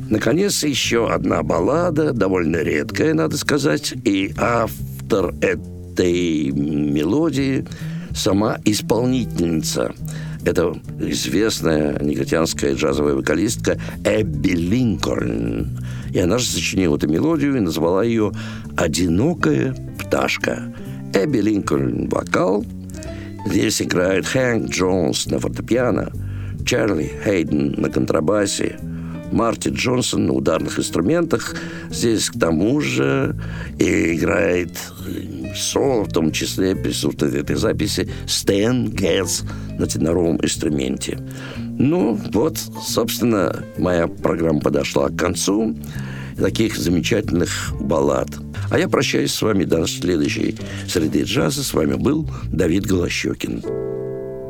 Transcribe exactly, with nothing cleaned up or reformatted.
Наконец, еще одна баллада, довольно редкая, надо сказать, и автор этой мелодии сама исполнительница. Это известная негритянская джазовая вокалистка Эбби Линкольн. И она же сочинила эту мелодию и назвала ее «Одинокая пташка». Эбби Линкольн – вокал. Здесь играет Хэнк Джонс на фортепиано, Чарли Хейден на контрабасе, Марти Джонсон на ударных инструментах. Здесь к тому же и играет соло, в том числе присутствует в этой записи Стэн Гетц на теноровом инструменте. Ну, вот, собственно, моя программа подошла к концу. Таких замечательных баллад. А я прощаюсь с вами до следующей среды джаза. С вами был Давид Голощёкин.